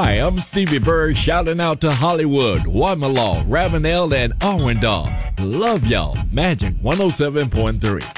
Hi, I'm Stevie Bird shouting out to Hollywood, Wamalaw, Ravenel, and Arwindale. Love y'all. Magic 107.3.